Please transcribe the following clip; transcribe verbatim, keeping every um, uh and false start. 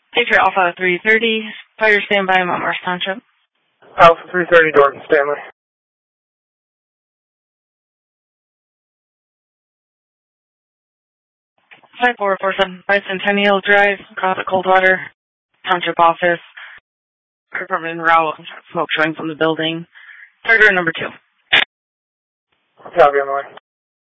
Patriot Alpha three thirty, fire standby, Montmartre Township. Alpha three thirty, Dorton Stanley. five four four seven Bicentennial Drive, across at Coldwater, Township Office. Department row, smoke showing from the building. Starter number two. Copy on the way.